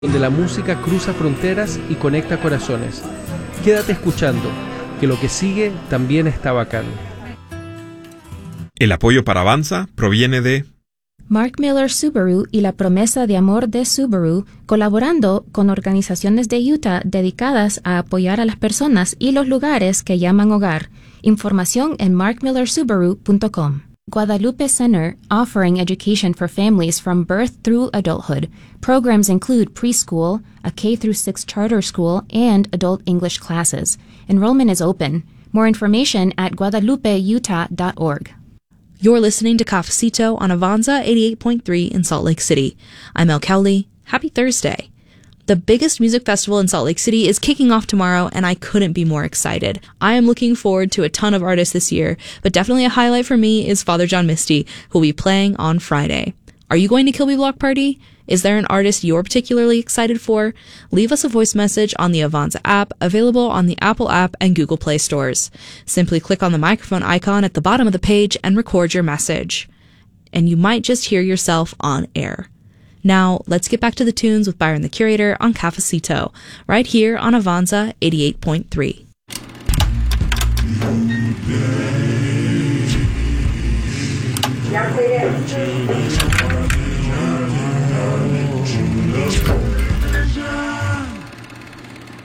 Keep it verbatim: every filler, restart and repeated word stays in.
donde la música cruza fronteras y conecta corazones. Quédate escuchando, que lo que sigue también está bacán. El apoyo para Avanza proviene de Mark Miller Subaru y la promesa de amor de Subaru, colaborando con organizaciones de Utah dedicadas a apoyar a las personas y los lugares que llaman hogar. Información en mark miller subaru punto com. Guadalupe Center, offering education for families from birth through adulthood. Programs include preschool, a K through six charter school, and adult English classes. Enrollment is open. More information at guadalupe utah dot org. You're listening to Cafecito on Avanza eighty-eight point three in Salt Lake City. I'm El Cowley. Happy Thursday. The biggest music festival in Salt Lake City is kicking off tomorrow, and I couldn't be more excited. I am looking forward to a ton of artists this year, but definitely a highlight for me is Father John Misty, who will be playing on Friday. Are you going to Kilby Block Party? Is there an artist you're particularly excited for? Leave us a voice message on the Avanza app, available on the Apple app and Google Play stores. Simply click on the microphone icon at the bottom of the page and record your message. And you might just hear yourself on air. Now, let's get back to the tunes with Byron the Curator on Cafecito, right here on Avanza eighty-eight point three. Yeah,